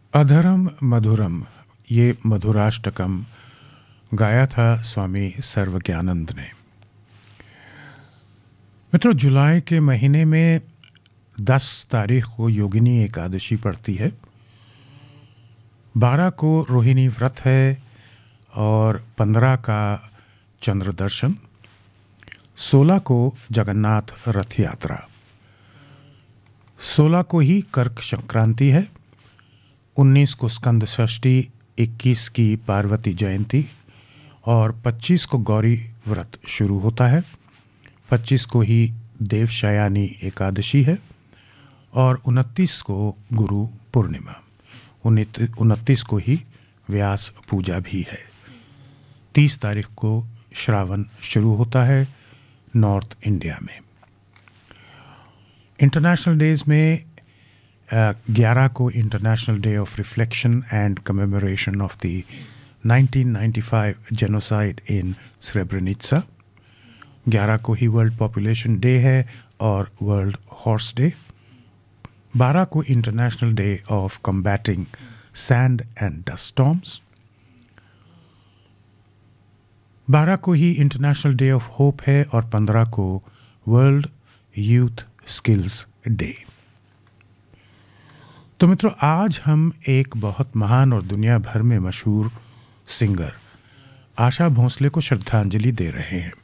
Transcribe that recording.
अधरम मधुरम, ये मधुराष्टकम गाया था स्वामी सर्वज्ञानंद ने। मित्रों, जुलाई के महीने में 10 तारीख को योगिनी एकादशी पड़ती है, 12 को रोहिणी व्रत है और 15 का चंद्र दर्शन, 16 को जगन्नाथ रथ यात्रा, 16 को ही कर्क संक्रांति है, 19 को स्कंद षष्ठी, 21 की पार्वती जयंती और 25 को गौरी व्रत शुरू होता है। 25 को ही देवशयानी एकादशी है और 29 को गुरु पूर्णिमा, 29 को ही व्यास पूजा भी है। 30 तारीख को श्रावण शुरू होता है नॉर्थ इंडिया में। इंटरनेशनल डेज में 11 को international day of reflection and commemoration of the 1995 genocide इन स्रेब्रेनित्सा, 11 को ही वर्ल्ड पॉपुलेशन डे है और वर्ल्ड हॉर्स डे, 12 को international day of combating sand and dust storms, 12 को ही इंटरनेशनल डे ऑफ होप है और 15 को वर्ल्ड यूथ स्किल्स डे। तो मित्रों, आज हम एक बहुत महान और दुनिया भर में मशहूर सिंगर आशा भोसले को श्रद्धांजलि दे रहे हैं।